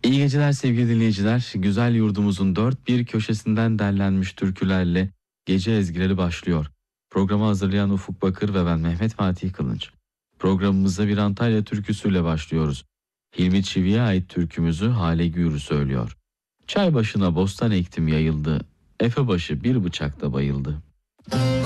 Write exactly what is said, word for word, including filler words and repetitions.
İyi geceler sevgili dinleyiciler. Güzel yurdumuzun dört bir köşesinden derlenmiş türkülerle gece ezgileri başlıyor. Programı hazırlayan Ufuk Bakır ve ben Mehmet Fatih Kılınç. Programımıza bir Antalya türküsüyle başlıyoruz. Hilmi Çivi'ye ait türkümüzü Hale Güğrü söylüyor. Çay başına bostan ektim yayıldı, Efe başı bir bıçakta bayıldı.